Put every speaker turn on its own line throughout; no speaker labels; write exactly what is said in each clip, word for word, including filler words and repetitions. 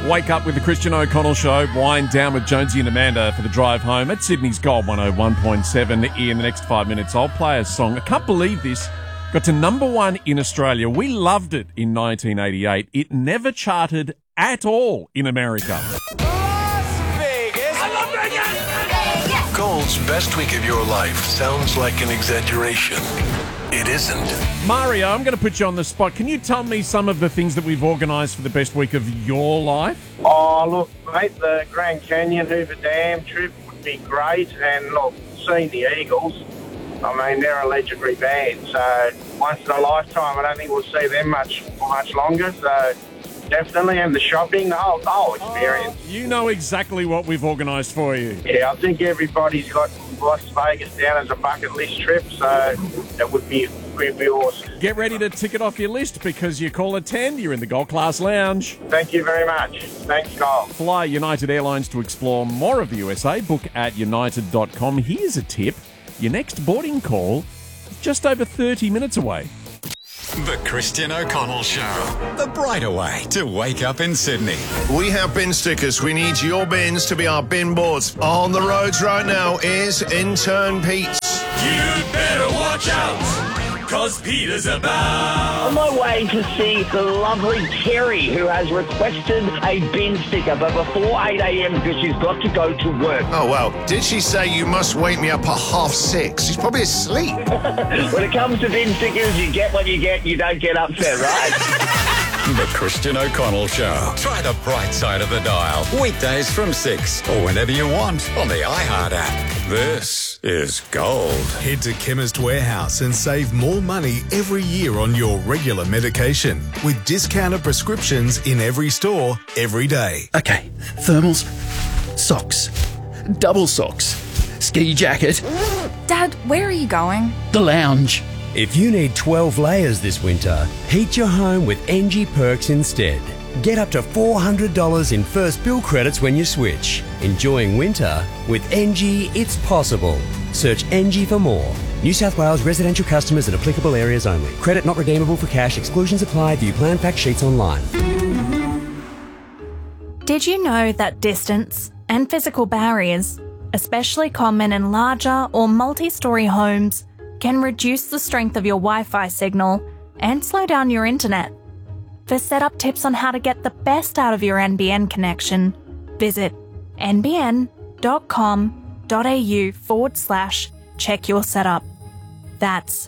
Wake up with the Christian O'Connell Show. Wind down with Jonesy and Amanda for the drive home at Sydney's Gold one oh one point seven. In the next five minutes, I'll play a song. I can't believe this. Got to number one in Australia. We loved it in nineteen eighty-eight. It never charted at all in America.
Las Vegas. I love Vegas.
Gold's best week of your life sounds like an exaggeration. It isn't.
Mario, I'm going to put you on the spot. Can you tell me some of the things that we've organised for the best week of your life?
Oh, look, mate, the Grand Canyon Hoover Dam trip would be great. And, look, seeing the Eagles, I mean, they're a legendary band. So once in a lifetime, I don't think we'll see them much for much longer. So definitely, and the shopping, the whole, the whole experience.
Oh, you know exactly what we've organised for you.
Yeah, I think everybody's got Las Vegas down as a bucket list trip, so that would be, would be awesome.
Get ready to tick it off your list because you call it ten, you're in the Gold Class Lounge.
Thank you very much. Thanks, Gold.
Fly United Airlines to explore more of the U S A. Book at united dot com. Here's a tip. Your next boarding call is just over thirty minutes away.
The Christian O'Connell Show. The brighter way to wake up in Sydney.
We have bin stickers. We need your bins to be our bin boards. On the roads right now is intern Pete.
You'd better watch out, cause Peter's about.
On my way to see the lovely Terry, who has requested a bin sticker, but before eight a.m. because she's got to go to work.
Oh, well, did she say you must wake me up at half six? She's probably asleep.
When it comes to bin stickers, you get what you get, you don't get upset, right?
The Christian O'Connell Show. Try the bright side of the dial. Weekdays from six or whenever you want on the iHeart app. This is Gold.
Head to Chemist Warehouse and save more money every year on your regular medication with discounted prescriptions in every store, every day.
Okay, thermals, socks, double socks, ski jacket.
Dad, where are you going?
The lounge.
If you need twelve layers this winter, heat your home with N G Perks instead. Get up to four hundred dollars in first bill credits when you switch. Enjoying winter with N G, it's possible. Search N G for more. New South Wales residential customers in applicable areas only. Credit not redeemable for cash. Exclusions apply. View plan fact sheets online.
Did you know that distance and physical barriers, especially common in larger or multi-storey homes, can reduce the strength of your Wi-Fi signal and slow down your internet? For setup tips on how to get the best out of your N B N connection, visit nbn.com.au forward slash check your setup. That's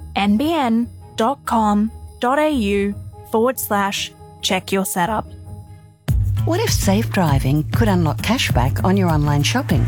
nbn.com.au forward slash check your setup.
What if safe driving could unlock cashback on your online shopping?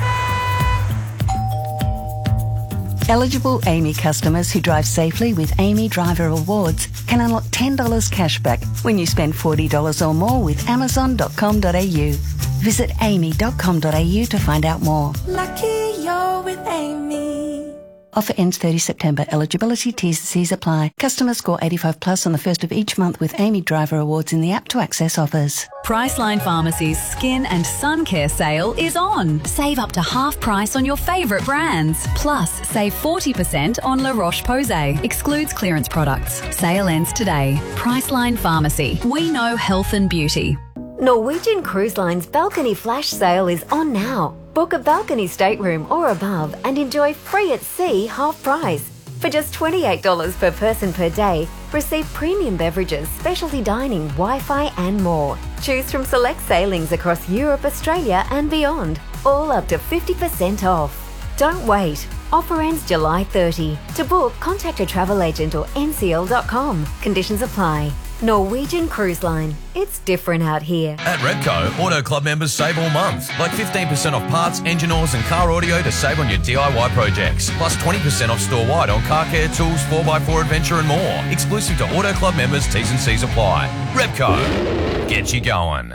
Eligible Amy customers who drive safely with Amy Driver Awards can unlock ten dollars cashback when you spend forty dollars or more with amazon dot com dot a u. Visit amy dot com dot a u to find out more.
Lucky you're with Amy.
Offer ends thirtieth September. Eligibility T's and C's apply. Customers score eighty-five plus on the first of each month with Amy Driver Awards in the app to access offers.
Priceline Pharmacy's Skin and Sun Care sale is on. Save up to half price on your favourite brands. Plus, save forty percent on La Roche-Posay. Excludes clearance products. Sale ends today. Priceline Pharmacy. We know health and beauty.
Norwegian Cruise Line's Balcony Flash Sale is on now. Book a balcony stateroom or above and enjoy free at sea half price. For just twenty-eight dollars per person per day, receive premium beverages, specialty dining, Wi-Fi and more. Choose from select sailings across Europe, Australia and beyond, all up to fifty percent off. Don't wait. Offer ends July thirtieth. To book, contact a travel agent or n c l dot com. Conditions apply. Norwegian Cruise Line. It's different out here.
At Repco, Auto Club members save all month. Like fifteen percent off parts, engine oils and car audio to save on your D I Y projects. Plus twenty percent off store-wide on car care, tools, four by four adventure and more. Exclusive to Auto Club members, T's and C's apply. Repco. Get you going.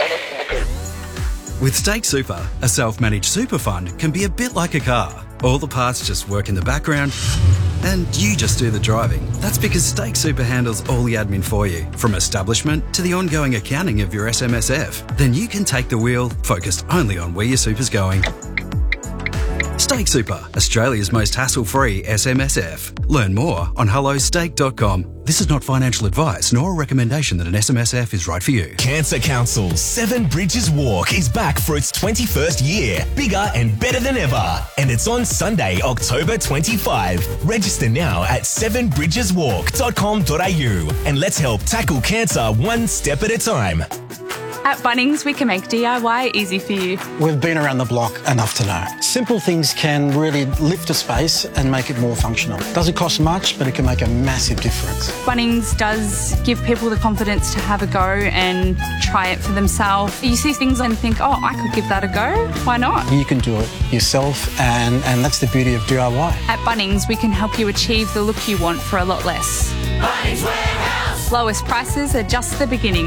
With Stake Super, a self-managed super fund can be a bit like a car. All the parts just work in the background and you just do the driving. That's because Stake Super handles all the admin for you, from establishment to the ongoing accounting of your S M S F. Then you can take the wheel, focused only on where your super's going. Steak Super, Australia's most hassle-free S M S F. Learn more on hello steak dot com. This is not financial advice nor a recommendation that an S M S F is right for you.
Cancer Council's Seven Bridges Walk is back for its twenty-first year, bigger and better than ever. And it's on Sunday, October twenty-fifth. Register now at seven bridges walk dot com dot a u and let's help tackle cancer one step at a time.
At Bunnings, we can make D I Y easy for you.
We've been around the block enough to know. Simple things can really lift a space and make it more functional. Doesn't cost much, but it can make a massive difference.
Bunnings does give people the confidence to have a go and try it for themselves. You see things and think, oh, I could give that a go. Why not?
You can do it yourself, and, and that's the beauty of D I Y.
At Bunnings, we can help you achieve the look you want for a lot less.
Bunnings Warehouse.
Lowest prices are just the beginning.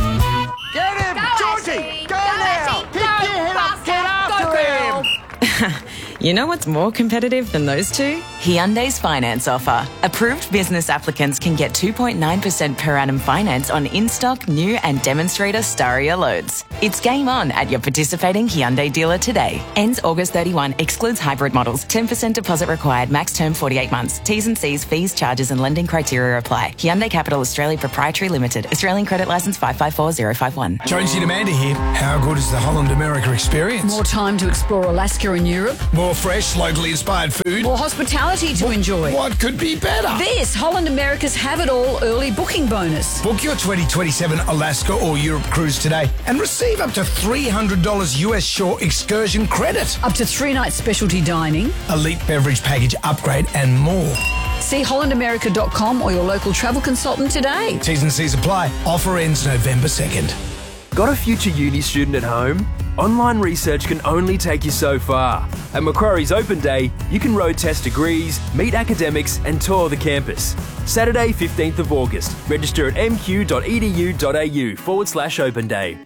Get him! Georgie! Go, go now! Pick your head up! Get after him!
You know what's more competitive than those two? Hyundai's finance offer. Approved business applicants can get two point nine percent per annum finance on in-stock, new and demonstrator Staria loads. It's game on at your participating Hyundai dealer today. Ends August thirty-first. Excludes hybrid models. ten percent deposit required. Max term forty-eight months. T's and C's, fees, charges and lending criteria apply. Hyundai Capital Australia Proprietary Limited. Australian credit licence five five four zero five one.
Jonesy and Amanda here. How good is the Holland America experience?
More time to explore Alaska and Europe.
More fresh, locally inspired food.
More hospitality to
what,
enjoy.
What could be better?
This Holland America's Have It All early booking bonus.
Book your twenty twenty-seven Alaska or Europe cruise today and receive up to three hundred dollars U S shore excursion credit.
Up to three nights specialty dining.
Elite beverage package upgrade and more.
See holland america dot com or your local travel consultant today.
T's and C's apply. Offer ends November second.
Got a future uni student at home? Online research can only take you so far. At Macquarie's Open Day, you can road test degrees, meet academics and tour the campus. Saturday, fifteenth of August. Register at m q dot e d u dot a u forward slash open day.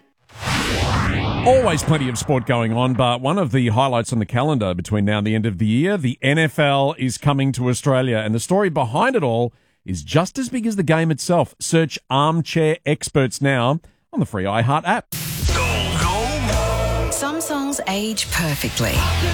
Always plenty of sport going on, but one of the highlights on the calendar between now and the end of the year, the N F L is coming to Australia, and the story behind it all is just as big as the game itself. Search Armchair Experts now on the free iHeart app.
Some songs age perfectly.